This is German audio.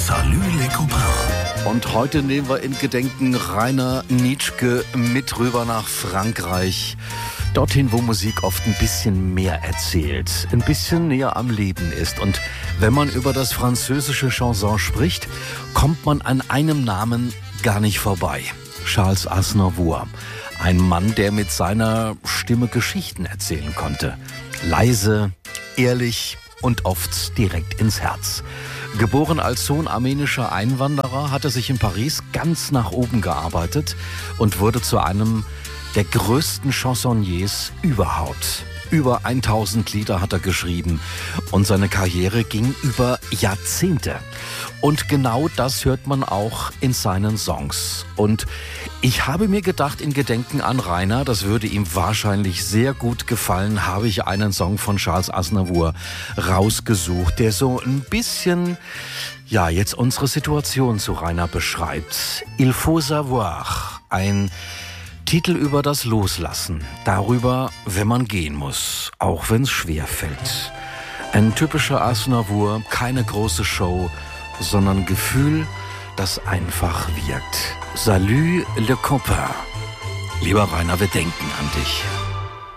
Salut les copains. Und heute nehmen wir in Gedenken Rainer Nitschke mit rüber nach Frankreich. Dorthin, wo Musik oft ein bisschen mehr erzählt, ein bisschen näher am Leben ist. Und wenn man über das französische Chanson spricht, kommt man an einem Namen gar nicht vorbei. Charles Aznavour. Ein Mann, der mit seiner Stimme Geschichten erzählen konnte. Leise, ehrlich und oft direkt ins Herz. Geboren als Sohn armenischer Einwanderer, hat er sich in Paris ganz nach oben gearbeitet und wurde zu einem der größten Chansonniers überhaupt. Über 1000 Lieder hat er geschrieben und seine Karriere ging über Jahrzehnte. Und genau das hört man auch in seinen Songs. Und ich habe mir gedacht, in Gedenken an Rainer, das würde ihm wahrscheinlich sehr gut gefallen, habe ich einen Song von Charles Aznavour rausgesucht, der so ein bisschen, ja, jetzt unsere Situation zu Rainer beschreibt. Il faut savoir, ein Titel über das Loslassen, darüber, wenn man gehen muss, auch wenn es schwer fällt. Ein typischer Aznavour, keine große Show, sondern Gefühl, das einfach wirkt. Salut le copain. Lieber Rainer, wir denken an dich.